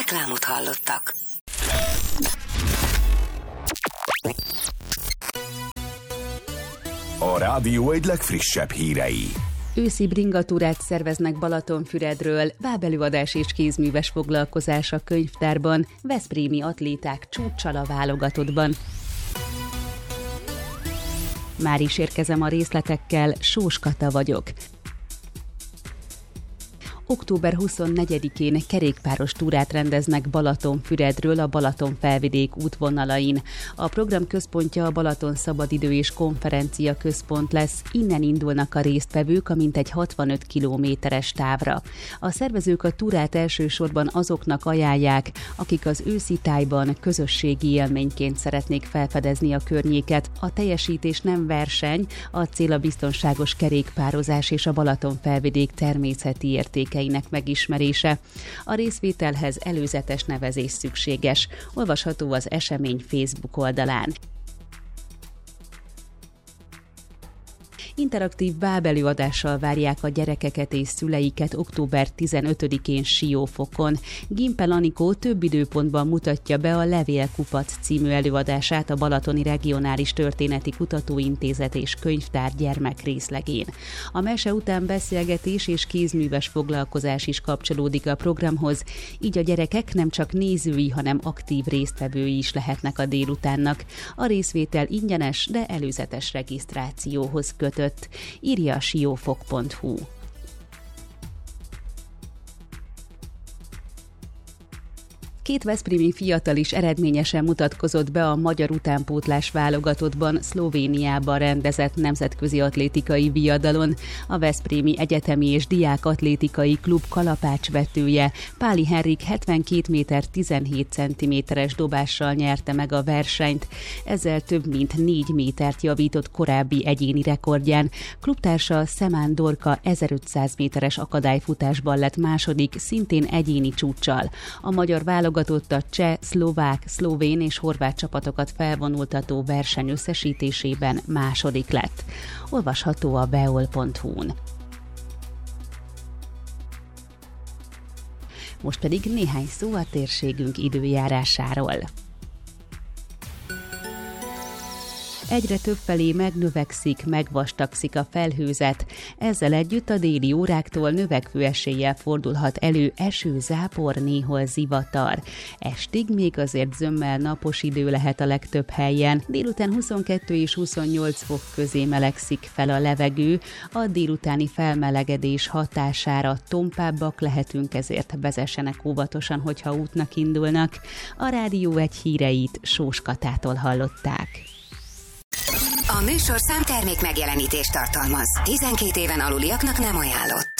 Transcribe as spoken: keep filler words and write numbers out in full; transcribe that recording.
Reklámot hallottak. A rádió egy legfrissebb hírei. Őszi bringatúrát szerveznek Balatonfüredről, vábelőadás és kézműves foglalkozás a könyvtárban, veszprémi atléták csúccsal a válogatottban. Már is érkezem a részletekkel, Sós Kata vagyok. október huszonnegyedikén kerékpáros túrát rendeznek Balatonfüredről a Balaton-felvidék útvonalain. A program központja a Balaton Szabadidő és Konferencia Központ lesz, innen indulnak a résztvevők a mintegy hatvanöt kilométeres távra. A szervezők a túrát elsősorban azoknak ajánlják, akik az őszi tájban közösségi élményként szeretnék felfedezni a környéket. A teljesítés nem verseny, a cél a biztonságos kerékpározás és a Balaton-felvidék természeti értéke megismerése. A részvételhez előzetes nevezés szükséges. Olvasható az esemény Facebook oldalán. Interaktív bábelőadással várják a gyerekeket és szüleiket október tizenötödikén Siófokon. Gimpel Anikó több időpontban mutatja be a Levélkupac című előadását a Balatoni Regionális Történeti Kutatóintézet és Könyvtár gyermekrészlegén. A mese után beszélgetés és kézműves foglalkozás is kapcsolódik a programhoz, így a gyerekek nem csak nézői, hanem aktív résztvevői is lehetnek a délutánnak. A részvétel ingyenes, de előzetes regisztrációhoz kötött. Írja a siófok pont hu. Két veszprémi fiatal is eredményesen mutatkozott be a magyar utánpótlás válogatottban Szlovéniában rendezett nemzetközi atlétikai viadalon. A Veszprémi Egyetemi és Diák Atlétikai Klub kalapácsvetője Páli Henrik hetvenkét méter tizenhét centiméteres dobással nyerte meg a versenyt. Ezzel több mint négy métert javított korábbi egyéni rekordján. Klubtársa Szemán Dorka ezerötszáz méteres akadályfutásban lett második, szintén egyéni csúccsal. A magyar válogatott a cseh, szlovák, szlovén és horvát csapatokat felvonultató verseny összesítésében második lett. Olvasható a beol pont hu-n. Most pedig néhány szó a térségünk időjárásáról. Egyre többfelé megnövekszik, megvastagszik a felhőzet. Ezzel együtt a déli óráktól növekvő eséllyel fordulhat elő eső, zápor, néhol zivatar. Estig még azért zömmel napos idő lehet a legtöbb helyen. Délután huszonkettő és huszonnyolc fok közé melegszik fel a levegő. A délutáni felmelegedés hatására tompábbak lehetünk, ezért vezessenek óvatosan, hogyha útnak indulnak. A Rádió egy híreit Sós Katától hallották. A műsorszám termék megjelenítést tartalmaz. tizenkét éven aluliaknak nem ajánlott.